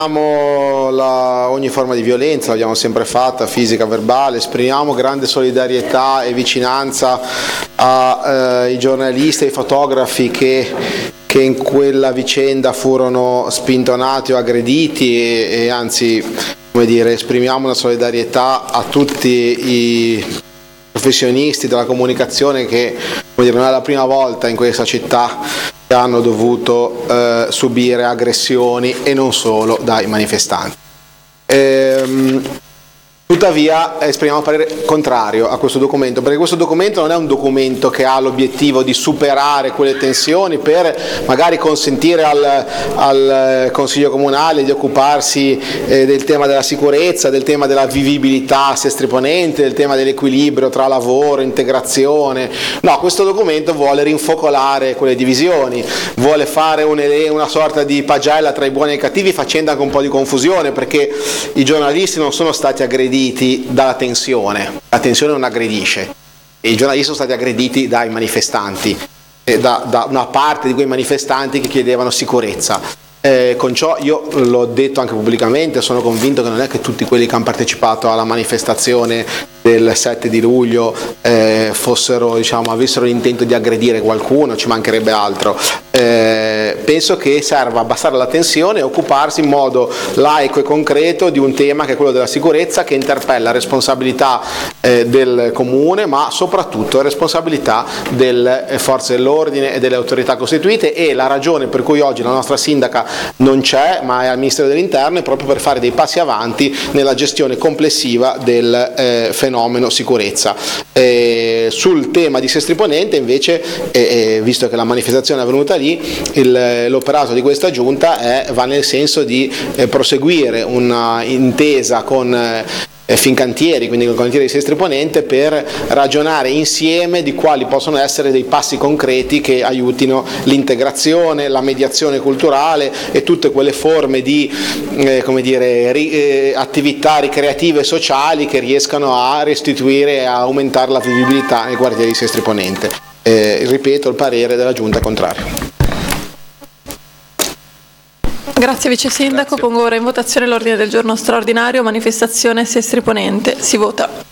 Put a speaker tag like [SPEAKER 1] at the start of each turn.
[SPEAKER 1] Ogni forma di violenza, l'abbiamo sempre fatta, fisica, verbale, esprimiamo grande solidarietà e vicinanza ai giornalisti e ai fotografi che in quella vicenda furono spintonati o aggrediti e anzi, come dire, esprimiamo una solidarietà a tutti i professionisti della comunicazione che, come dire, non è la prima volta in questa città che hanno dovuto subire aggressioni e non solo dai manifestanti. Tuttavia esprimiamo parere contrario a questo documento, perché questo documento non è un documento che ha l'obiettivo di superare quelle tensioni per magari consentire al Consiglio Comunale di occuparsi del tema della sicurezza, del tema della vivibilità sestriponente, del tema dell'equilibrio tra lavoro, integrazione. No, questo documento vuole rinfocolare quelle divisioni, vuole fare una sorta di pagella tra i buoni e i cattivi, facendo anche un po' di confusione, perché i giornalisti non sono stati aggrediti dalla tensione, la tensione non aggredisce, e i giornalisti sono stati aggrediti dai manifestanti, da una parte di quei manifestanti che chiedevano sicurezza. Con ciò io l'ho detto anche pubblicamente, sono convinto che non è che tutti quelli che hanno partecipato alla manifestazione del 7 di luglio avessero l'intento di aggredire qualcuno, ci mancherebbe altro. Penso che serva abbassare la tensione e occuparsi in modo laico e concreto di un tema che è quello della sicurezza, che interpella responsabilità del comune, ma soprattutto responsabilità delle forze dell'ordine e delle autorità costituite, e la ragione per cui oggi la nostra sindaca non c'è ma è al Ministero dell'Interno è proprio per fare dei passi avanti nella gestione complessiva del fenomeno sicurezza. Sul tema di Sestriponente invece, visto che la manifestazione è avvenuta lì, l'operato di questa giunta va nel senso di proseguire una intesa con Fincantieri, quindi con il cantiere di Sestriponente, per ragionare insieme di quali possono essere dei passi concreti che aiutino l'integrazione, la mediazione culturale e tutte quelle forme di attività ricreative e sociali che riescano a restituire e a aumentare la vivibilità nei quartieri di Sestriponente. Ripeto, il parere della Giunta è contrario.
[SPEAKER 2] Grazie Vice Sindaco. Pongo ora in votazione l'ordine del giorno straordinario manifestazione Sestriponente. Si vota.